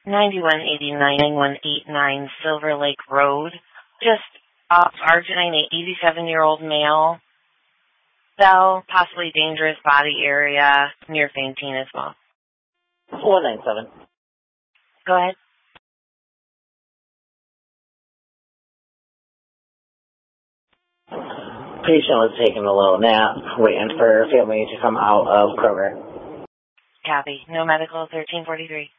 9189 Silver Lake Road, just off Arginine, an 87-year-old male. Cell, possibly dangerous body area, near fainting as well. 197. Go ahead. Patient was taking a little nap, waiting for family to come out of Kroger. Copy. No medical, 1343.